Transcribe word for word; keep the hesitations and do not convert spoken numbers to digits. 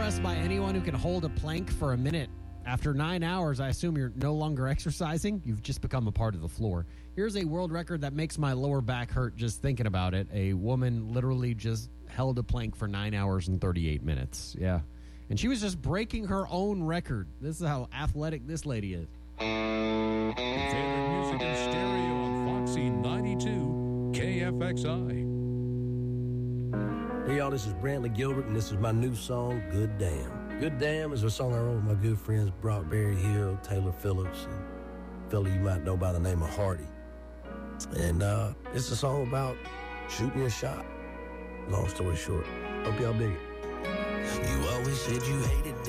impressed by anyone who can hold a plank for a minute. After nine hours, I assume you're no longer exercising. You've just become a part of the floor. Here's a world record that makes my lower back hurt just thinking about it. A woman literally just held a plank for nine hours and thirty-eight minutes. Yeah. And she was just breaking her own record. This is how athletic this lady is. Favorite music in stereo on Foxy ninety-two K F X I. Hey, y'all, this is Brantley Gilbert, and this is my new song, Good Damn. Good Damn is a song I wrote with my good friends Brock Berry Hill, Taylor Phillips, and a fella you might know by the name of Hardy. And uh, it's a song about shooting your shot. Long story short. Hope y'all dig it. You always said you hated